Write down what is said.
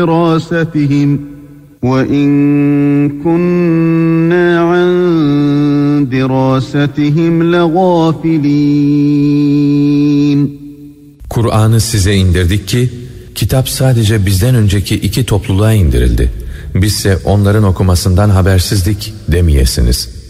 دراستهم وإن كنا عن دراستهم لغافلين. Kur'an'ı size indirdik ki kitap sadece bizden önceki iki topluluğa indirildi. Bizse onların okumasından habersizdik demeyesiniz.